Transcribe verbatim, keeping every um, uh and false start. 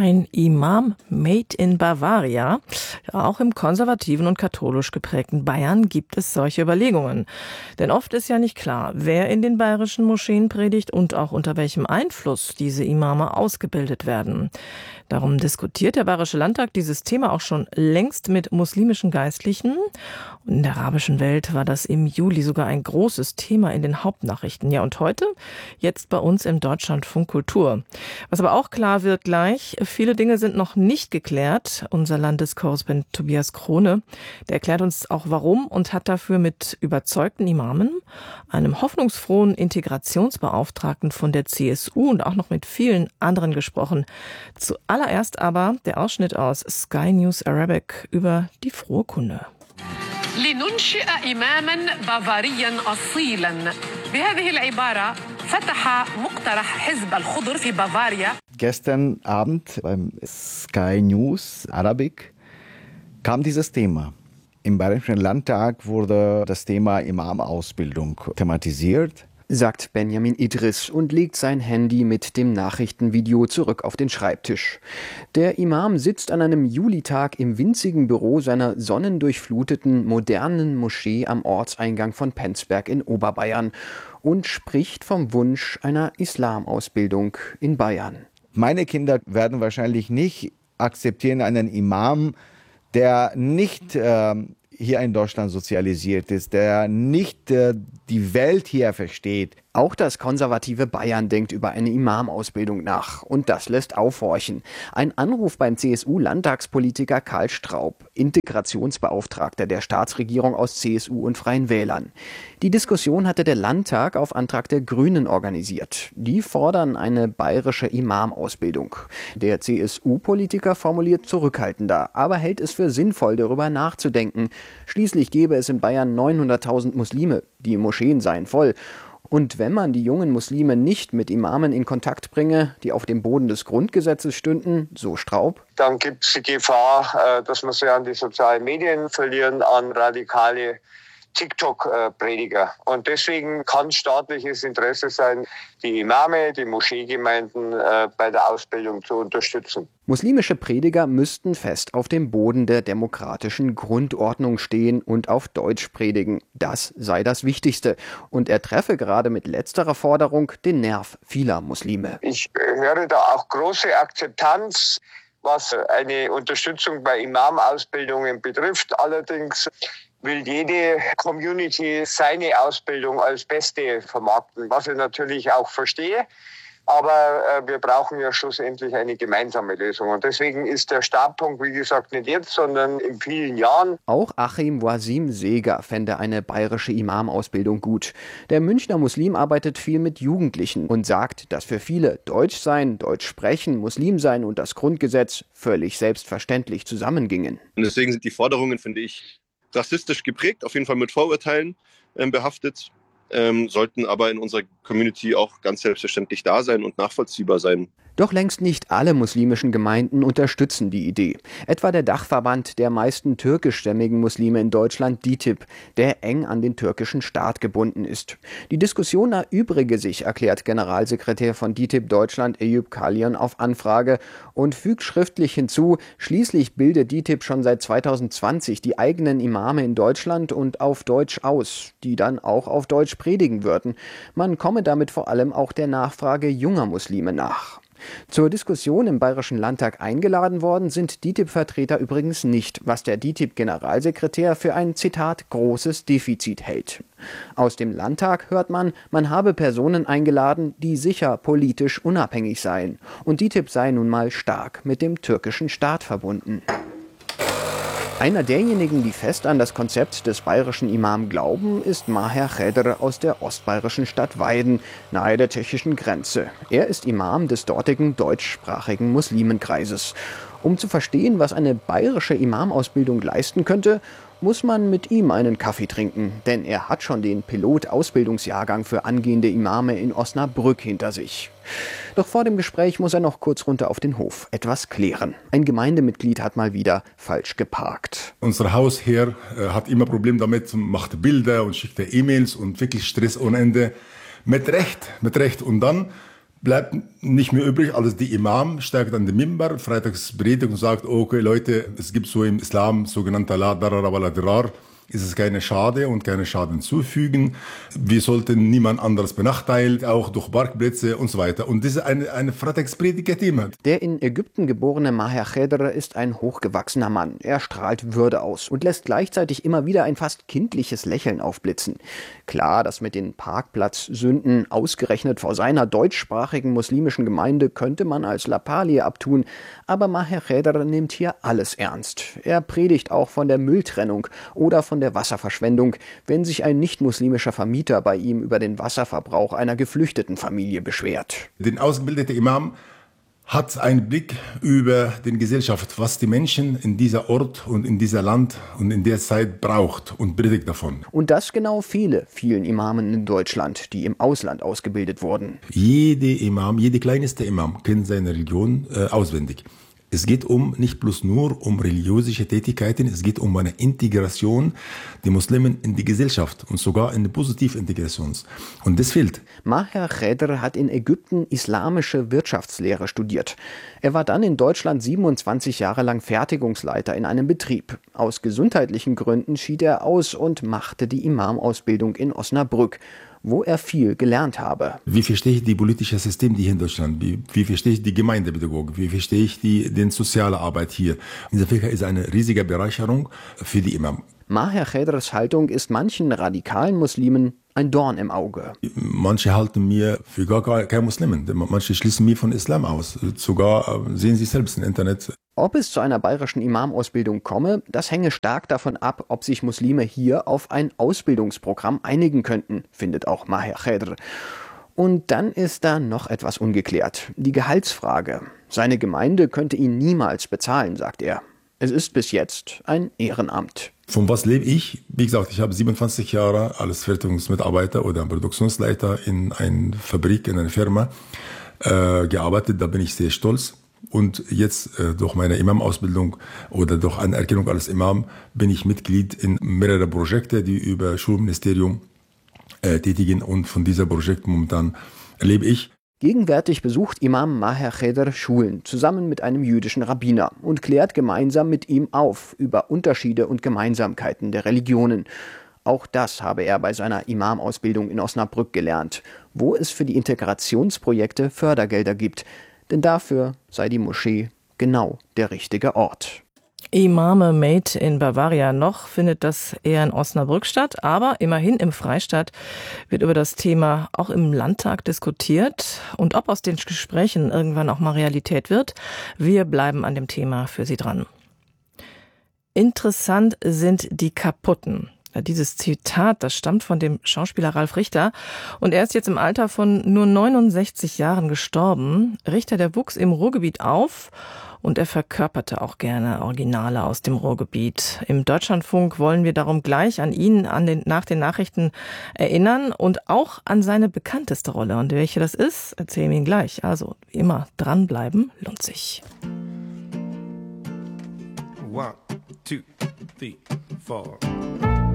Ein Imam made in Bavaria. Ja, auch im konservativen und katholisch geprägten Bayern gibt es solche Überlegungen. Denn oft ist ja nicht klar, wer in den bayerischen Moscheen predigt und auch unter welchem Einfluss diese Imame ausgebildet werden. Darum diskutiert der Bayerische Landtag dieses Thema auch schon längst mit muslimischen Geistlichen. Und in der arabischen Welt war das im Juli sogar ein großes Thema in den Hauptnachrichten. Ja, und heute? Jetzt bei uns im Deutschlandfunk Kultur. Was aber auch klar wird gleich, viele Dinge sind noch nicht geklärt. Unser Landeskorrespondent Tobias Krone, der erklärt uns auch warum und hat dafür mit überzeugten Imamen, einem hoffnungsfrohen Integrationsbeauftragten von der C S U und auch noch mit vielen anderen gesprochen. Zuallererst aber der Ausschnitt aus Sky News Arabic über die frohe Kunde. لننشئ إماما بافاريا أصيلا بهذه العبارة فتح مقترح حزب الخضر في بافاريا. Gestern Abend beim Sky News Arabic kam dieses Thema. Im Bayerischen Landtag wurde das Thema Imamausbildung thematisiert, sagt Benjamin Idris und legt sein Handy mit dem Nachrichtenvideo zurück auf den Schreibtisch. Der Imam sitzt an einem Julitag im winzigen Büro seiner sonnendurchfluteten, modernen Moschee am Ortseingang von Penzberg in Oberbayern und spricht vom Wunsch einer Islamausbildung in Bayern. Meine Kinder werden wahrscheinlich nicht akzeptieren einen Imam, der nicht äh, hier in Deutschland sozialisiert ist, der nicht äh, die Welt hier versteht. Auch das konservative Bayern denkt über eine Imamausbildung nach. Und das lässt aufhorchen. Ein Anruf beim C S U-Landtagspolitiker Karl Straub, Integrationsbeauftragter der Staatsregierung aus C S U und Freien Wählern. Die Diskussion hatte der Landtag auf Antrag der Grünen organisiert. Die fordern eine bayerische Imamausbildung. Der C S U-Politiker formuliert zurückhaltender, aber hält es für sinnvoll, darüber nachzudenken. Schließlich gäbe es in Bayern neunhunderttausend Muslime. Die Moscheen seien voll. Und wenn man die jungen Muslime nicht mit Imamen in Kontakt bringe, die auf dem Boden des Grundgesetzes stünden, so Straub, dann gibt es die Gefahr, dass wir sie an die sozialen Medien verlieren, an radikale TikTok-Prediger. Und deswegen kann staatliches Interesse sein, die Imame, die Moscheegemeinden äh, bei der Ausbildung zu unterstützen. Muslimische Prediger müssten fest auf dem Boden der demokratischen Grundordnung stehen und auf Deutsch predigen. Das sei das Wichtigste. Und er treffe gerade mit letzterer Forderung den Nerv vieler Muslime. Ich höre da auch große Akzeptanz, was eine Unterstützung bei Imamausbildungen betrifft. Allerdings will jede Community seine Ausbildung als beste vermarkten, was ich natürlich auch verstehe. Aber äh, wir brauchen ja schlussendlich eine gemeinsame Lösung. Und deswegen ist der Startpunkt, wie gesagt, nicht jetzt, sondern in vielen Jahren. Auch Achim Wasim Seeger fände eine bayerische Imamausbildung gut. Der Münchner Muslim arbeitet viel mit Jugendlichen und sagt, dass für viele Deutsch sein, Deutsch sprechen, Muslim sein und das Grundgesetz völlig selbstverständlich zusammengingen. Und deswegen sind die Forderungen, finde ich, rassistisch geprägt, auf jeden Fall mit Vorurteilen äh, behaftet, ähm, sollten aber in unserer Community auch ganz selbstverständlich da sein und nachvollziehbar sein. Doch längst nicht alle muslimischen Gemeinden unterstützen die Idee. Etwa der Dachverband der meisten türkischstämmigen Muslime in Deutschland, D I T I B, der eng an den türkischen Staat gebunden ist. Die Diskussion erübrige sich, erklärt Generalsekretär von D I T I B Deutschland Eyüp Kalyan auf Anfrage und fügt schriftlich hinzu, schließlich bildet D I T I B schon seit zweitausendzwanzig die eigenen Imame in Deutschland und auf Deutsch aus, die dann auch auf Deutsch predigen würden. Man komme damit vor allem auch der Nachfrage junger Muslime nach. Zur Diskussion im Bayerischen Landtag eingeladen worden sind D I T I B-Vertreter übrigens nicht, was der D I T I B-Generalsekretär für ein, Zitat, großes Defizit hält. Aus dem Landtag hört man, man habe Personen eingeladen, die sicher politisch unabhängig seien. Und D I T I B sei nun mal stark mit dem türkischen Staat verbunden. Einer derjenigen, die fest an das Konzept des bayerischen Imam glauben, ist Maher Cheder aus der ostbayerischen Stadt Weiden, nahe der tschechischen Grenze. Er ist Imam des dortigen deutschsprachigen Muslimenkreises. Um zu verstehen, was eine bayerische Imamausbildung leisten könnte, muss man mit ihm einen Kaffee trinken, denn er hat schon den Pilot-Ausbildungsjahrgang für angehende Imame in Osnabrück hinter sich. Doch vor dem Gespräch muss er noch kurz runter auf den Hof etwas klären. Ein Gemeindemitglied hat mal wieder falsch geparkt. Unser Hausherr äh, hat immer Probleme damit, macht Bilder und schickt E-Mails und wirklich Stress ohne Ende. Mit Recht, mit Recht. Und dann bleibt nicht mehr übrig, als die Imam steigt an den Mimbar, freitags predigt und sagt, okay Leute, es gibt so im Islam sogenannte La Darar wa la Dirar, ist es keine Schade und keine Schaden zufügen. Wir sollten niemand anderes benachteilen, auch durch Parkplätze und so weiter. Und das ist eine, eine Freitagspredigt-Thema. Der in Ägypten geborene Maher Khedr ist ein hochgewachsener Mann. Er strahlt Würde aus und lässt gleichzeitig immer wieder ein fast kindliches Lächeln aufblitzen. Klar, das mit den Parkplatzsünden ausgerechnet vor seiner deutschsprachigen muslimischen Gemeinde könnte man als Lappalie abtun. Aber Maher Khedr nimmt hier alles ernst. Er predigt auch von der Mülltrennung oder von der Wasserverschwendung, wenn sich ein nicht-muslimischer Vermieter bei ihm über den Wasserverbrauch einer geflüchteten Familie beschwert. Der ausgebildete Imam hat einen Blick über die Gesellschaft, was die Menschen in dieser Ort und in dieser Land und in der Zeit braucht und predigt davon. Und das genau viele, vielen Imamen in Deutschland, die im Ausland ausgebildet wurden. Jede Imam, jede kleinste Imam kennt seine Religion äh, auswendig. Es geht um nicht bloß nur um religiöse Tätigkeiten, es geht um eine Integration der Muslimen in die Gesellschaft und sogar eine positive Integration. Und das fehlt. Maher Khedr hat in Ägypten islamische Wirtschaftslehre studiert. Er war dann in Deutschland siebenundzwanzig Jahre lang Fertigungsleiter in einem Betrieb. Aus gesundheitlichen Gründen schied er aus und machte die Imamausbildung in Osnabrück, wo er viel gelernt habe. Wie verstehe ich die politische System hier in Deutschland? Wie, wie verstehe ich die Gemeindepädagogik? Wie verstehe ich die, die soziale Arbeit hier? Dieser Fächer ist eine riesige Bereicherung für die Imam. Maher Khedrs Haltung ist manchen radikalen Muslimen ein Dorn im Auge. Manche halten mir für gar kein Muslimen. Manche schließen mich von Islam aus. Sogar sehen sie selbst im Internet. Ob es zu einer bayerischen Imamausbildung komme, das hänge stark davon ab, ob sich Muslime hier auf ein Ausbildungsprogramm einigen könnten, findet auch Maher Khedr. Und dann ist da noch etwas ungeklärt. Die Gehaltsfrage. Seine Gemeinde könnte ihn niemals bezahlen, sagt er. Es ist bis jetzt ein Ehrenamt. Von was lebe ich? Wie gesagt, ich habe siebenundzwanzig Jahre als Fertigungsmitarbeiter oder Produktionsleiter in einer Fabrik, in einer Firma äh, gearbeitet. Da bin ich sehr stolz. Und jetzt äh, durch meine Imam-Ausbildung oder durch Anerkennung als Imam bin ich Mitglied in mehreren Projekten, die über Schulministerium äh, tätigen. Und von dieser Projekt momentan lebe ich. Gegenwärtig besucht Imam Maher Khedr Schulen zusammen mit einem jüdischen Rabbiner und klärt gemeinsam mit ihm auf über Unterschiede und Gemeinsamkeiten der Religionen. Auch das habe er bei seiner Imam-Ausbildung in Osnabrück gelernt, wo es für die Integrationsprojekte Fördergelder gibt. Denn dafür sei die Moschee genau der richtige Ort. Imame Made in Bavaria. Noch findet das eher in Osnabrück statt, aber immerhin im Freistaat wird über das Thema auch im Landtag diskutiert. Und ob aus den Gesprächen irgendwann auch mal Realität wird, wir bleiben an dem Thema für Sie dran. Interessant sind die Kaputten. Dieses Zitat, das stammt von dem Schauspieler Ralf Richter und er ist jetzt im Alter von nur neunundsechzig Jahren gestorben. Richter, der wuchs im Ruhrgebiet auf und er verkörperte auch gerne Originale aus dem Ruhrgebiet. Im Deutschlandfunk wollen wir darum gleich an ihn an den, nach den Nachrichten erinnern und auch an seine bekannteste Rolle. Und welche das ist, erzählen wir Ihnen gleich. Also wie immer, dranbleiben lohnt sich. One, two, three, four.